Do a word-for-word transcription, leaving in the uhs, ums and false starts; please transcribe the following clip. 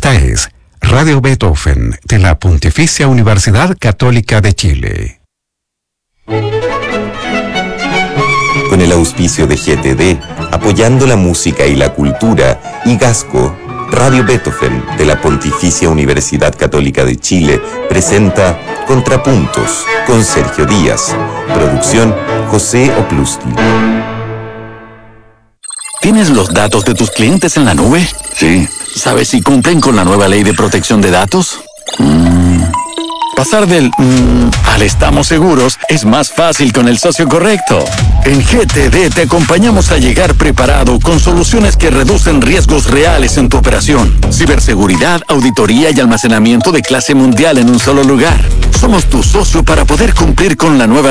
Esta es Radio Beethoven de la Pontificia Universidad Católica de Chile. Con el auspicio de G T D, apoyando la música y la cultura, y Gasco, Radio Beethoven de la Pontificia Universidad Católica de Chile presenta Contrapuntos con Sergio Díaz. Producción José Opluski. ¿Tienes los datos de tus clientes en la nube? Sí. ¿Sabes si cumplen con la nueva ley de protección de datos? Mm. Pasar del mm, al estamos seguros es más fácil con el socio correcto. En G T D te acompañamos a llegar preparado con soluciones que reducen riesgos reales en tu operación. Ciberseguridad, auditoría y almacenamiento de clase mundial en un solo lugar. Somos tu socio para poder cumplir con la nueva